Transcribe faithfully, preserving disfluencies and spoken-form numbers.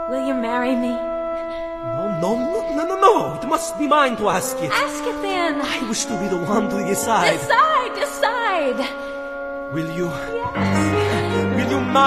Will you marry me? No, no, no, no, no, no. It must be mine to ask it. Ask it then. I wish to be the one to decide. Decide, decide. Will you? Yes. Will you marry